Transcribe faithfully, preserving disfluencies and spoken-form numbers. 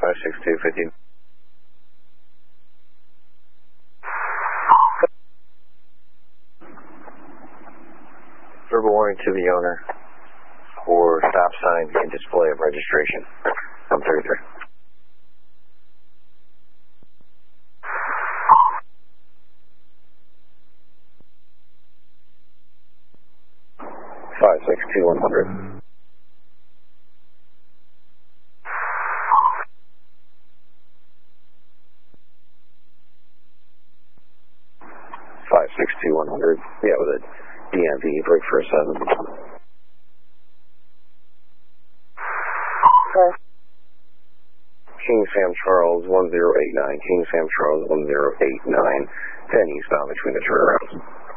five six two fifty. Verbal warning to the owner for stop sign and display of registration. I'm thirty-three. five six two one hundred. five six two one hundred. Yeah, with a D M V, break for a seven. Okay. King Sam Charles one zero eight nine. King Sam Charles one zero eight nine. ten eastbound between the turnarounds.